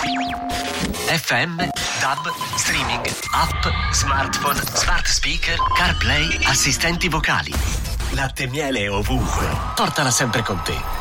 FM, DAB, streaming, app, smartphone, smart speaker, CarPlay, assistenti vocali. Latte e miele ovunque. Portala sempre con te.